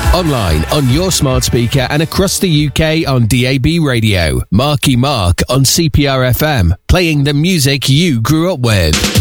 Online, on your smart speaker and across the UK on DAB radio. Marky Mark on CPR FM, playing the music you grew up with.